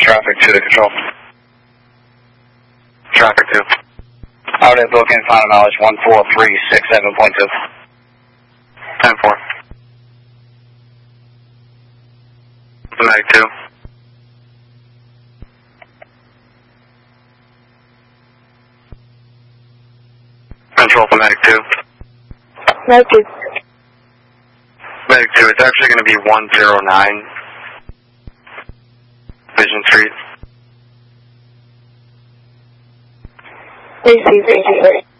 Traffic 2 to control. Traffic 2. Out at booking, final knowledge 14367.2. 10-4. Fanatic 2. Control Fanatic 2. Fanatic 2. Fanatic 2, it's actually going to be 109 Vision Street. AC 323.